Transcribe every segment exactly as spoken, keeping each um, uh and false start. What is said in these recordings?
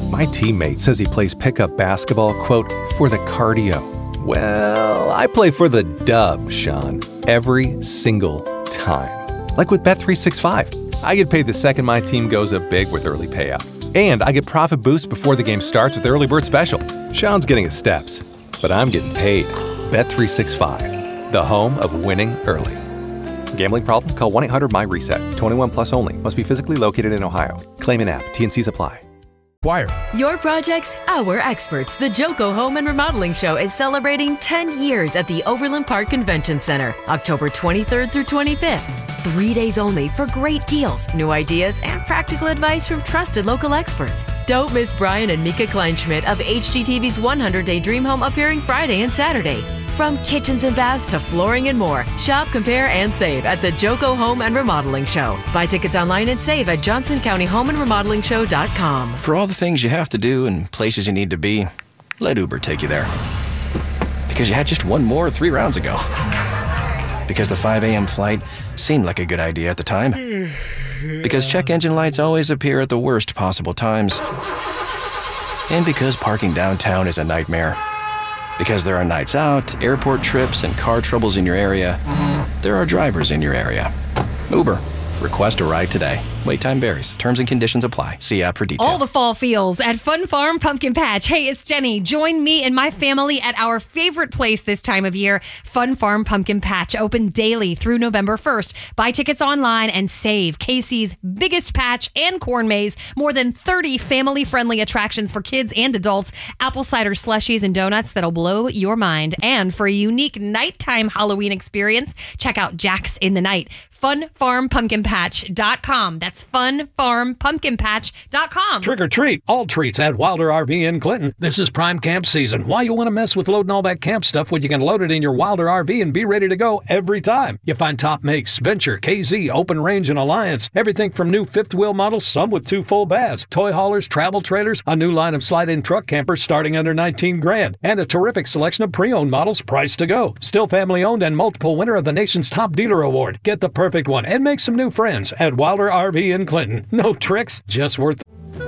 My teammate says he plays pickup basketball, quote, for the cardio. Well, I play for the dub, Sean, every single time. Like with Bet three sixty-five. I get paid the second my team goes up big with early payout. And I get profit boost before the game starts with the Early Bird Special. Sean's getting his steps, but I'm getting paid. Bet three sixty-five, the home of winning early. Gambling problem? Call one eight hundred M Y reset. twenty-one plus only. Must be physically located in Ohio. Claim in app. T and Cs apply. Wire. Your projects, our experts. The Joco Home and Remodeling Show is celebrating ten years at the Overland Park Convention Center, October twenty-third through twenty-fifth. Three days only for great deals, new ideas, and practical advice from trusted local experts. Don't miss Brian and Mika Kleinschmidt of H G T V's one hundred day Dream Home appearing Friday and Saturday. From kitchens and baths to flooring and more, shop, compare, and save at the Joco Home and Remodeling Show. Buy tickets online and save at johnson county home and remodeling show dot com. For all the things you have to do and places you need to be, let Uber take you there. Because you had just one more three rounds ago. Because the five a.m. flight seemed like a good idea at the time. Because check engine lights always appear at the worst possible times. And because parking downtown is a nightmare. Because there are nights out, airport trips, and car troubles in your area, there are drivers in your area. Uber. Request a ride today. Wait time varies. Terms and conditions apply. See app for details. All the fall feels at Fun Farm Pumpkin Patch. Hey, it's Jenny. Join me and my family at our favorite place this time of year, Fun Farm Pumpkin Patch. Open daily through November first. Buy tickets online and save. K C's biggest patch and corn maze. More than thirty family-friendly attractions for kids and adults. Apple cider slushies and donuts that'll blow your mind. And for a unique nighttime Halloween experience, check out Jack's in the Night. fun farm pumpkin patch dot com. That's fun farm pumpkin patch dot com. Trick or treat, all treats at Wilder R V in Clinton. This is prime camp season. Why you want to mess with loading all that camp stuff when you can load it in your Wilder R V and be ready to go every time? You find top makes, Venture, K Z, Open Range, and Alliance. Everything from new fifth wheel models, some with two full baths, toy haulers, travel trailers, a new line of slide-in truck campers starting under nineteen grand, and a terrific selection of pre-owned models priced to go. Still family owned and multiple winner of the nation's top dealer award. Get the perfect one and make some new friends at Wilder R V in Clinton. No tricks, just worth.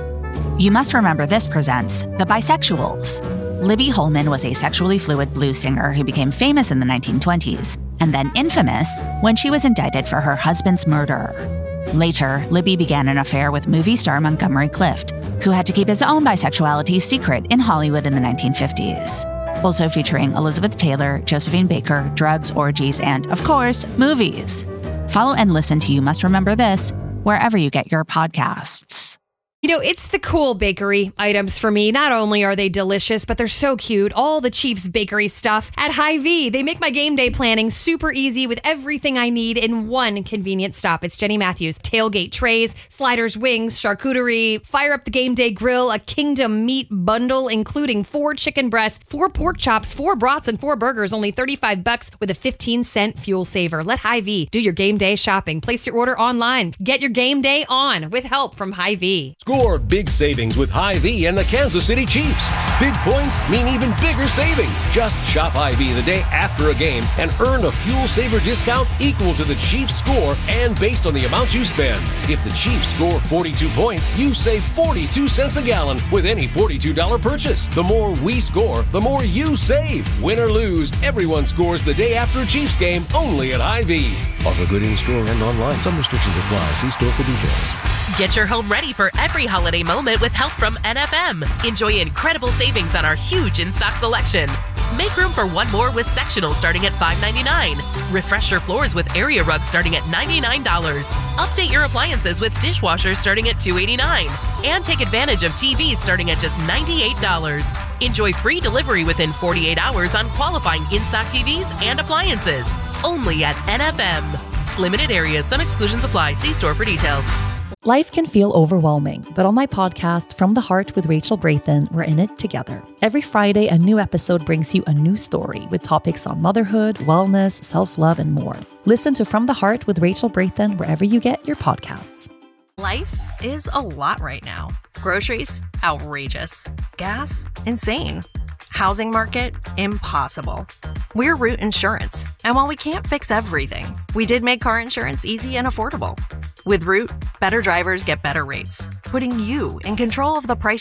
You Must Remember This presents The Bisexuals. Libby Holman was a sexually fluid blues singer who became famous in the nineteen twenties, and then infamous when she was indicted for her husband's murder. Later, Libby began an affair with movie star Montgomery Clift, who had to keep his own bisexuality secret in Hollywood in the nineteen fifties. Also featuring Elizabeth Taylor, Josephine Baker, drugs, orgies, and, of course, movies. Follow and listen to You Must Remember This wherever you get your podcasts. You know, it's the cool bakery items for me. Not only are they delicious, but they're so cute. All the Chiefs bakery stuff at Hy-Vee. They make my game day planning super easy with everything I need in one convenient stop. It's Jenny Matthews. Tailgate trays, sliders, wings, charcuterie, fire up the game day grill, a Kingdom meat bundle, including four chicken breasts, four pork chops, four brats, and four burgers. Only thirty-five bucks with a fifteen cent fuel saver. Let Hy-Vee do your game day shopping. Place your order online. Get your game day on with help from Hy-Vee. Score big savings with Hy-Vee and the Kansas City Chiefs. Big points mean even bigger savings. Just shop Hy-Vee the day after a game and earn a fuel saver discount equal to the Chiefs score and based on the amount you spend. If the Chiefs score forty-two points, you save forty-two cents a gallon with any forty-two dollars purchase. The more we score, the more you save. Win or lose, everyone scores the day after a Chiefs game only at Hy-Vee. Offer good in-store and online. Some restrictions apply. See store for details. Get your home ready for every holiday moment with help from N F M. Enjoy incredible savings on our huge in-stock selection. Make room for one more with sectionals starting at five ninety-nine. Refresh your floors with area rugs starting at ninety-nine dollars. Update your appliances with dishwashers starting at two eighty-nine. And take advantage of T Vs starting at just ninety-eight dollars. Enjoy free delivery within forty-eight hours on qualifying in-stock T Vs and appliances. Only at N F M. Limited areas. Some exclusions apply. See store for details. Life can feel overwhelming, but on my podcast, From the Heart with Rachel Braithen, we're in it together. Every Friday, a new episode brings you a new story with topics on motherhood, wellness, self-love, and more. Listen to From the Heart with Rachel Braithen wherever you get your podcasts. Life is a lot right now. Groceries, outrageous. Gas, insane. Housing market, impossible. We're Root Insurance, and while we can't fix everything, we did make car insurance easy and affordable. With Root, better drivers get better rates, putting you in control of the price